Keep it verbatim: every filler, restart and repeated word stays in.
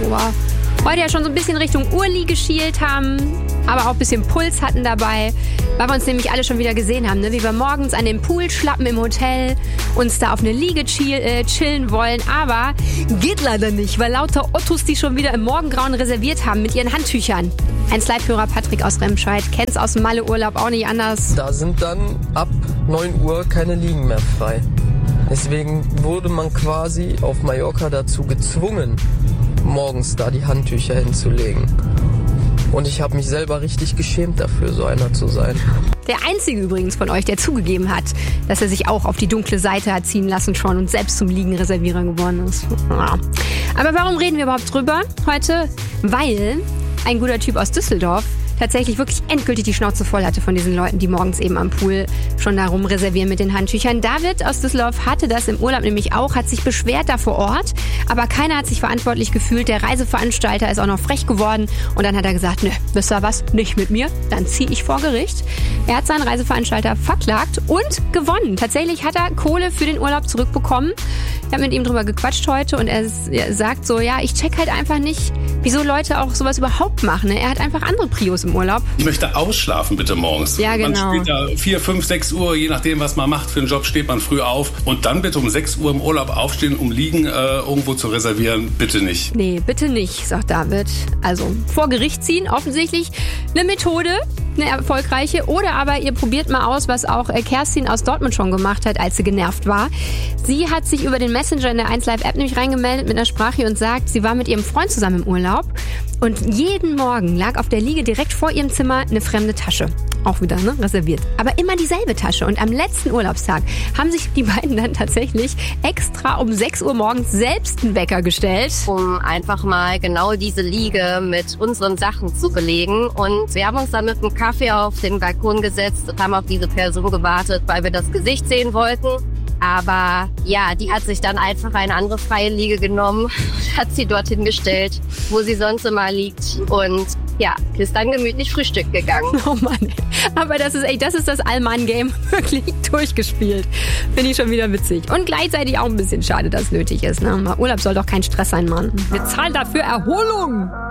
wo wir heute ja schon so ein bisschen Richtung Urli geschielt haben, aber auch ein bisschen Puls hatten dabei, weil wir uns nämlich alle schon wieder gesehen haben, ne? Wie wir morgens an den Pool schlappen im Hotel, uns da auf eine Liege chill, äh, chillen wollen, aber geht leider nicht, weil lauter Ottos die schon wieder im Morgengrauen reserviert haben mit ihren Handtüchern. Ein Live-Hörer Patrick aus Remscheid kennt's aus dem Malle-Urlaub auch nicht anders. Da sind dann ab neun Uhr keine Liegen mehr frei. Deswegen wurde man quasi auf Mallorca dazu gezwungen, morgens da die Handtücher hinzulegen. Und ich habe mich selber richtig geschämt dafür, so einer zu sein. Der Einzige übrigens von euch, der zugegeben hat, dass er sich auch auf die dunkle Seite hat ziehen lassen schon und selbst zum Liegenreservierer geworden ist. Ja. Aber warum reden wir überhaupt drüber heute? Weil ein guter Typ aus Düsseldorf tatsächlich wirklich endgültig die Schnauze voll hatte von diesen Leuten, die morgens eben am Pool schon da rum reservieren mit den Handtüchern. David aus Düsseldorf hatte das im Urlaub nämlich auch, hat sich beschwert da vor Ort, aber keiner hat sich verantwortlich gefühlt. Der Reiseveranstalter ist auch noch frech geworden und dann hat er gesagt, ne, wisst ihr was, nicht mit mir, dann ziehe ich vor Gericht. Er hat seinen Reiseveranstalter verklagt und gewonnen. Tatsächlich hat er Kohle für den Urlaub zurückbekommen. Ich habe mit ihm drüber gequatscht heute und er sagt so, ja, ich check halt einfach nicht, wieso Leute auch sowas überhaupt machen. Ne? Er hat einfach andere Prios im Urlaub. Ich möchte ausschlafen bitte morgens. Ja, genau. Man steht da vier, fünf, sechs Uhr, je nachdem, was man macht für einen Job, steht man früh auf. Und dann bitte um sechs Uhr im Urlaub aufstehen, um Liegen äh, irgendwo zu reservieren. Bitte nicht. Nee, bitte nicht, sagt David. Also vor Gericht ziehen, offensichtlich eine Methode, eine erfolgreiche. Oder aber ihr probiert mal aus, was auch Kerstin aus Dortmund schon gemacht hat, als sie genervt war. Sie hat sich über den Messenger in der eins Live App nämlich reingemeldet mit einer Sprache und sagt, sie war mit ihrem Freund zusammen im Urlaub und jeden Morgen lag auf der Liege direkt vor ihrem Zimmer eine fremde Tasche. Auch wieder, ne? Reserviert. Aber immer dieselbe Tasche. Und am letzten Urlaubstag haben sich die beiden dann tatsächlich extra um sechs Uhr morgens selbst einen Wecker gestellt. Um einfach mal genau diese Liege mit unseren Sachen zu belegen. Und wir haben uns dann mit einem Kaffee auf den Balkon gesetzt und haben auf diese Person gewartet, weil wir das Gesicht sehen wollten. Aber ja, die hat sich dann einfach eine andere freie Liege genommen und hat sie dorthin gestellt, wo sie sonst immer liegt. Und ja, ist dann gemütlich Frühstück gegangen. Oh Mann, aber das ist echt, das ist das Allmann-Game wirklich durchgespielt. Finde ich schon wieder witzig. Und gleichzeitig auch ein bisschen schade, dass es nötig ist. Ne? Urlaub soll doch kein Stress sein, Mann. Wir zahlen dafür Erholung.